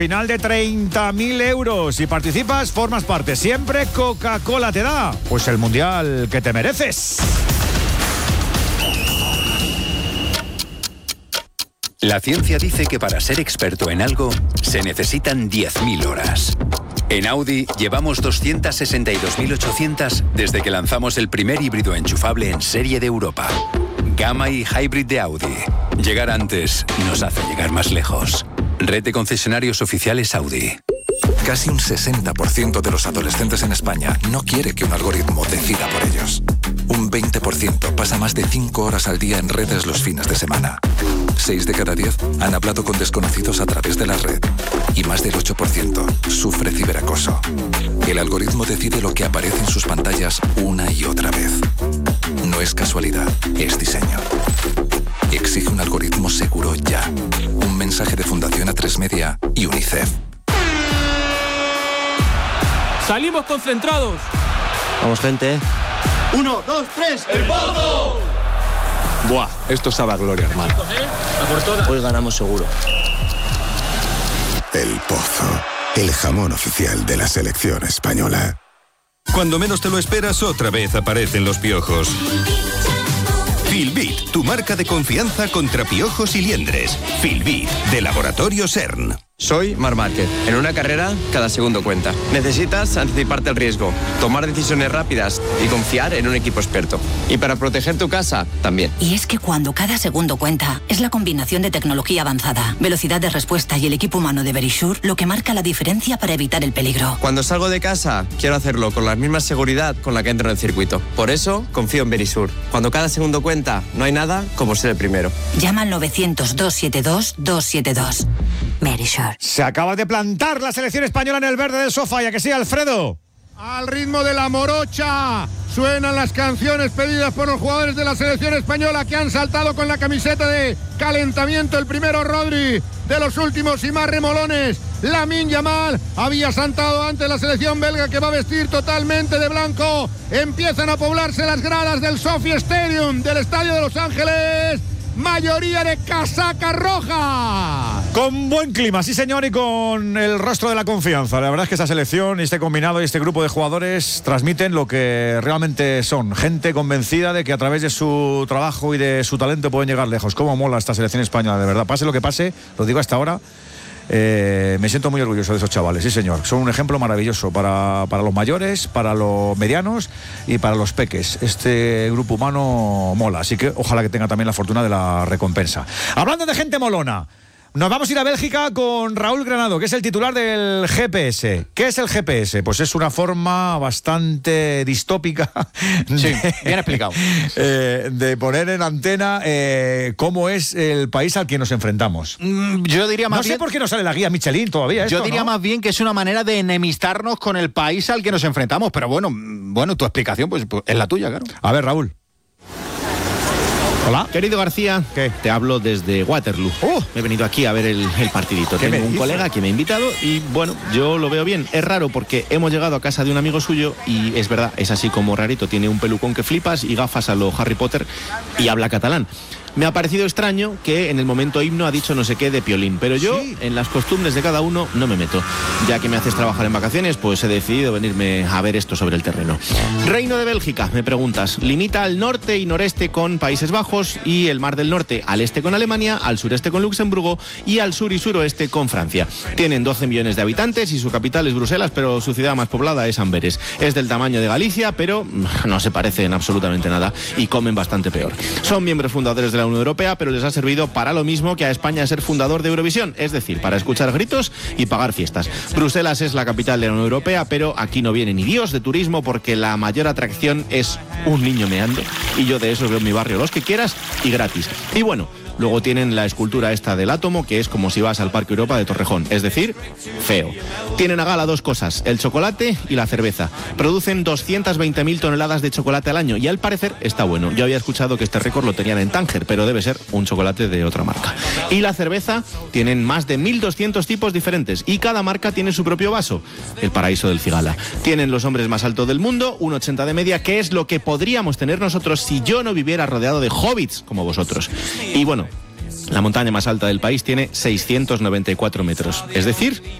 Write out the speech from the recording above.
Final de 30.000 euros. Si participas, formas parte. Siempre Coca-Cola te da, pues el mundial que te mereces. La ciencia dice que para ser experto en algo se necesitan 10.000 horas. En Audi llevamos 262.800 desde que lanzamos el primer híbrido enchufable en serie de Europa. Gamma y Hybrid de Audi. Llegar antes nos hace llegar más lejos. Red de concesionarios oficiales Audi. Casi un 60% de los adolescentes en España no quiere que un algoritmo decida por ellos. Un 20% pasa más de 5 horas al día en redes los fines de semana. 6 de cada 10 han hablado con desconocidos a través de la red. Y más del 8% sufre ciberacoso. El algoritmo decide lo que aparece en sus pantallas una y otra vez. No es casualidad, es diseño. Exige un algoritmo seguro ya. Un mensaje de Fundación A3 Media y UNICEF. ¡Salimos concentrados! Vamos, gente. 1, 2, 3, ¡el Pozo! Buah, esto sabe a gloria, hermano. Hoy ganamos seguro. El Pozo, el jamón oficial de la selección española. Cuando menos te lo esperas, otra vez aparecen los piojos. Filbit, tu marca de confianza contra piojos y liendres. Filbit, de Laboratorio CERN. Soy Marc Márquez. En una carrera, cada segundo cuenta. Necesitas anticiparte al riesgo, tomar decisiones rápidas y confiar en un equipo experto. Y para proteger tu casa, también. Y es que cuando cada segundo cuenta, es la combinación de tecnología avanzada, velocidad de respuesta y el equipo humano de Verisure lo que marca la diferencia para evitar el peligro. Cuando salgo de casa, quiero hacerlo con la misma seguridad con la que entro en el circuito. Por eso, confío en Verisure. Cuando cada segundo cuenta, no hay nada como ser el primero. Llama al 900-272-272. Verisure. Se acaba de plantar la selección española en el verde del sofá, ya que sí, Alfredo. Al ritmo de la morocha suenan las canciones pedidas por los jugadores de la selección española que han saltado con la camiseta de calentamiento. El primero, Rodri, de los últimos y más remolones. Lamine Yamal había saltado antes la selección belga, que va a vestir totalmente de blanco. Empiezan a poblarse las gradas del SoFi Stadium del Estadio de Los Ángeles. Mayoría de casaca roja. Con buen clima, sí señor, y con el rostro de la confianza. La verdad es que esta selección y este combinado y este grupo de jugadores transmiten lo que realmente son. Gente convencida de que a través de su trabajo y de su talento pueden llegar lejos. Cómo mola esta selección española, de verdad. Pase lo que pase, lo digo hasta ahora. Me siento muy orgulloso de esos chavales, sí señor. Son un ejemplo maravilloso para los mayores, para los medianos y para los peques. Este grupo humano mola, así que ojalá que tenga también la fortuna de la recompensa. Hablando de gente molona, nos vamos a ir a Bélgica con Raúl Granado, que es el titular del GPS. ¿Qué es el GPS? Pues es una forma bastante distópica sí, bien explicado. De poner en antena cómo es el país al que nos enfrentamos. Yo diría más bien... No sé por qué no sale la guía Michelin todavía. Yo diría más bien que es una manera de enemistarnos con el país al que nos enfrentamos. Pero bueno, tu explicación pues es la tuya, claro. A ver, Raúl. Hola. Querido García, ¿qué? Te hablo desde Waterloo. Me he venido aquí a ver el partidito. Tengo un colega que me ha invitado y bueno, yo lo veo bien. Es raro porque hemos llegado a casa de un amigo suyo y es verdad, es así como rarito. Tiene un pelucón que flipas y gafas a lo Harry Potter y habla catalán. Me ha parecido extraño que en el momento himno ha dicho no sé qué de Piolín, pero yo en las costumbres de cada uno no me meto. Ya que me haces trabajar en vacaciones, pues he decidido venirme a ver esto sobre el terreno. Reino de Bélgica, me preguntas. Limita al norte y noreste con Países Bajos y el Mar del Norte al este con Alemania, al sureste con Luxemburgo y al sur y suroeste con Francia. Tienen 12 millones de habitantes y su capital es Bruselas, pero su ciudad más poblada es Amberes. Es del tamaño de Galicia, pero no se parece en absolutamente nada y comen bastante peor. Son miembros fundadores de la Unión Europea, pero les ha servido para lo mismo que a España ser fundador de Eurovisión, es decir, para escuchar gritos y pagar fiestas. Bruselas es la capital de la Unión Europea, pero aquí no viene ni Dios de turismo porque la mayor atracción es un niño meando y yo de esos veo en mi barrio los que quieras y gratis. Y bueno, luego tienen la escultura esta del átomo, que es como si vas al Parque Europa de Torrejón, es decir, feo. Tienen a gala dos cosas, el chocolate y la cerveza. Producen 220.000 toneladas de chocolate al año y al parecer está bueno. Yo había escuchado que este récord lo tenían en Tánger, pero debe ser un chocolate de otra marca. Y la cerveza, tienen más de 1.200 tipos diferentes y cada marca tiene su propio vaso, el paraíso del cigala. Tienen los hombres más altos del mundo, 1,80 de media, que es lo que podríamos tener nosotros si yo no viviera rodeado de hobbits como vosotros. Y bueno, La montaña más alta del país tiene 694 metros, es decir,